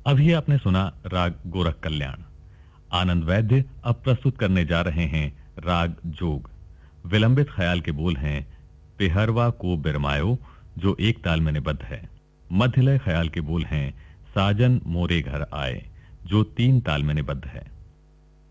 अभी आपने सुना राग गोरख कल्याण। आनंद वैद्य अब प्रस्तुत करने जा रहे हैं राग जोग। विलंबित ख्याल के बोल हैं पेहरवा को बिरमायो, जो एक ताल में निबद्ध है। मध्यलय ख्याल के बोल हैं साजन मोरे घर आए, जो तीन ताल में निबद्ध है।